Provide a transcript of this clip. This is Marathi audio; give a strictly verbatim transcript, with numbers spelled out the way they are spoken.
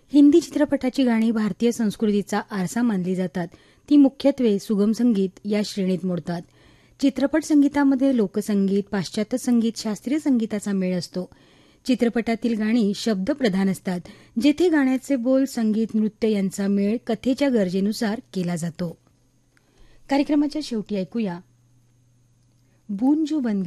हिंदी चित्रपटाची गाणी भारतीय संस्कृतीचा आरसा मानली जातात. ती मुख्यत्वे सुगम संगीत या श्रेणीत मोडतात. चित्रपट संगीतामध्ये लोकसंगीत, पाश्चात्य संगीत, शास्त्रीय संगीताचा मेळ असतो. चित्रपटातील गाणी शब्दप्रधान असतात, जेथे गाण्याचे बोल, संगीत, नृत्य यांचा मेळ कथेच्या गरजेनुसार केला जातो. कार्यक्रमाच्या शेवटी ऐकूया बूंजू बन